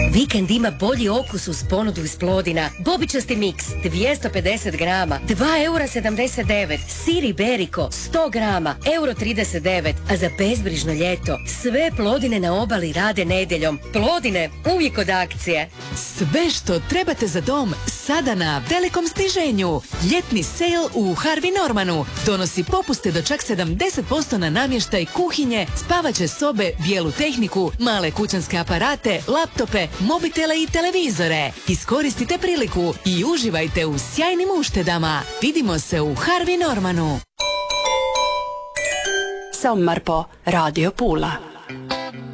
Vikend ima bolji okus uz ponudu iz Plodina. Bobičasti miks 250 grama, 2,79 €. Sir Iberico 100 grama, 1,39 €. A za bezbrižno ljeto sve Plodine na obali rade nedjeljom. Plodine, uvijek od akcije. Sve što trebate za dom sada na velikom sniženju. Ljetni sale u Harvey Normanu donosi popuste do čak 70% na namještaj kuhinje, spavaće sobe, bijelu tehniku, male kućanske aparate, laptope, mobitele i televizore. Iskoristite priliku i uživajte u sjajnim uštedama. Vidimo se u Harvey Normanu. Sommarpå Radio Pula.